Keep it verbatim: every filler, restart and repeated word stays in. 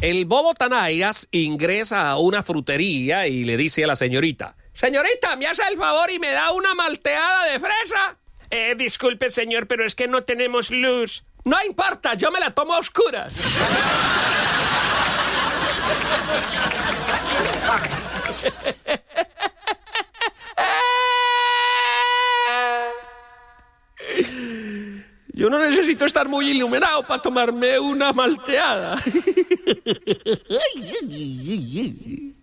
El bobo Tanairas ingresa a una frutería y le dice a la señorita: señorita, ¿me hace el favor y me da una malteada de fresa? Eh, disculpe, señor, pero es que no tenemos luz. No importa, yo me la tomo a oscuras. Yo no necesito estar muy iluminado para tomarme una malteada.